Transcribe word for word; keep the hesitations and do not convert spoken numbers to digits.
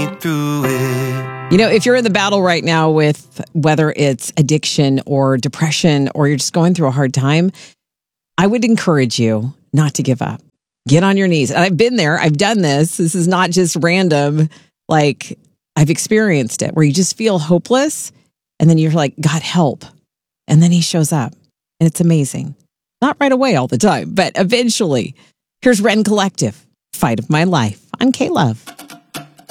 through it. You know, if you're in the battle right now with whether it's addiction or depression or you're just going through a hard time, I would encourage you not to give up. Get on your knees. And I've been there. I've done this. This is not just random. Like, I've experienced it where you just feel hopeless and then you're like, God, help. And then he shows up and it's amazing. Not right away all the time, but eventually. Here's Ren Collective, Fight of My Life on K-Love.